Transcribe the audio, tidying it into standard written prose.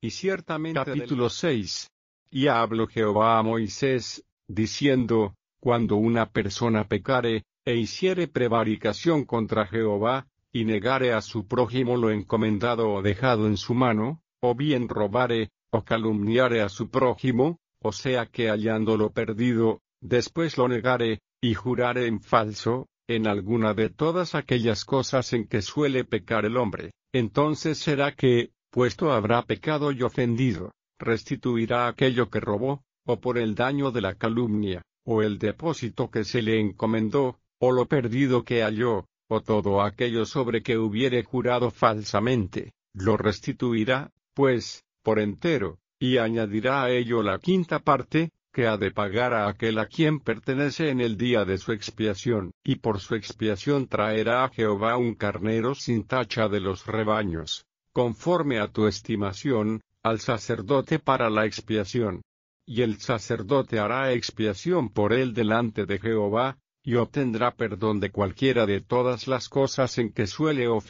Y ciertamente Capítulo 6. Y habló Jehová a Moisés, diciendo, cuando una persona pecare, e hiciere prevaricación contra Jehová, y negare a su prójimo lo encomendado o dejado en su mano, o bien robare, o calumniare a su prójimo, o sea que hallándolo perdido, después lo negare, y jurare en falso, en alguna de todas aquellas cosas en que suele pecar el hombre, entonces será que, puesto habrá pecado y ofendido, restituirá aquello que robó, o por el daño de la calumnia, o el depósito que se le encomendó, o lo perdido que halló, o todo aquello sobre que hubiere jurado falsamente, lo restituirá, pues, por entero, y añadirá a ello la quinta parte, que ha de pagar a aquel a quien pertenece en el día de su expiación, y por su expiación traerá a Jehová un carnero sin tacha de los rebaños, conforme a tu estimación, al sacerdote para la expiación. Y el sacerdote hará expiación por él delante de Jehová, y obtendrá perdón de cualquiera de todas las cosas en que suele ofender